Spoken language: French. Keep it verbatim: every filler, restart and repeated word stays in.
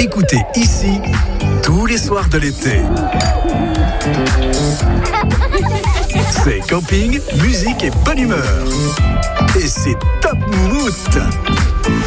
écoutez ici tous les soirs de l'été. C'est camping, musique et bonne humeur. Et c'est top moumoute.